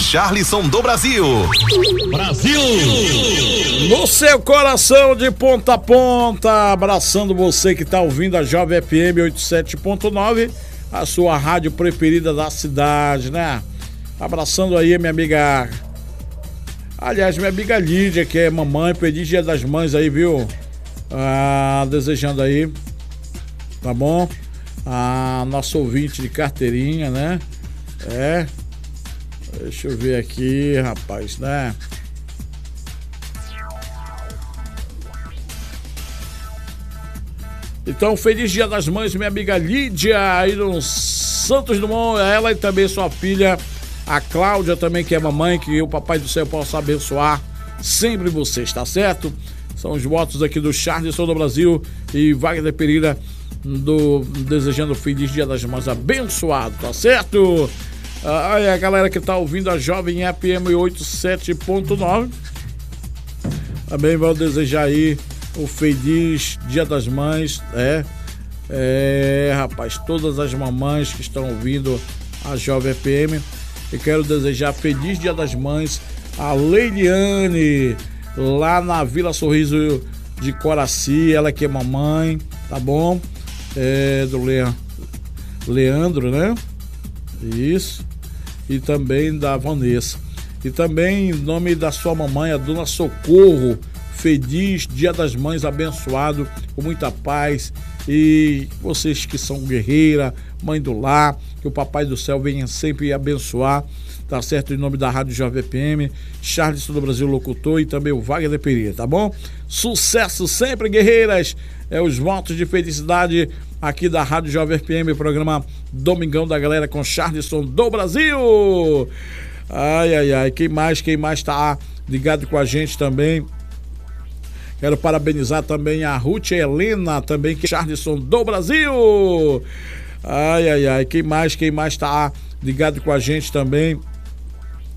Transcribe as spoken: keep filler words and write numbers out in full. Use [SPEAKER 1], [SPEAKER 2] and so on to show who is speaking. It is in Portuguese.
[SPEAKER 1] Charlisson do Brasil.
[SPEAKER 2] Brasil!
[SPEAKER 3] No seu coração de ponta a ponta, abraçando você que tá ouvindo a Jovem F M oitenta e sete ponto nove, a sua rádio preferida da cidade, né? Abraçando aí a minha amiga, aliás, minha amiga Lídia, que é mamãe, feliz Dia das Mães aí, viu? Ah, desejando aí, tá bom? A nossa ouvinte de carteirinha, né? É. Deixa eu ver aqui, rapaz, né? Então, feliz Dia das Mães, minha amiga Lídia, aí no Santos Dumont, ela e também sua filha, a Cláudia também, que é mamãe, que o Papai do Céu possa abençoar sempre vocês, tá certo? São os votos aqui do Charlisson do Brasil e Wagner Pereira, do, desejando feliz Dia das Mães abençoado, tá certo? Ah, a galera que tá ouvindo a Jovem F M oitenta e sete ponto nove, também vou desejar aí o feliz Dia das Mães, é, é, rapaz, todas as mamães que estão ouvindo a Jovem F M, e quero desejar feliz Dia das Mães a Leiliane, lá na Vila Sorriso de Coraci, ela que é mamãe, tá bom? É, do Le... Leandro, né? Isso. E também da Vanessa. E também em nome da sua mamãe, a Dona Socorro, feliz Dia das Mães abençoado, com muita paz. E vocês que são guerreira, mãe do lar, que o Papai do Céu venha sempre abençoar, tá certo? Em nome da Rádio Jovem F M, Charlisson do Brasil locutor e também o Wagner Pereira, tá bom? Sucesso sempre, guerreiras! É os votos de felicidade aqui da Rádio Jovem F M, programa Domingão da Galera com Charlisson do Brasil. Ai, ai, ai, quem mais, quem mais tá ligado com a gente também? Quero parabenizar também a Ruth e a Helena, também que é Charlisson do Brasil. Ai, ai, ai, quem mais, quem mais tá ligado com a gente também?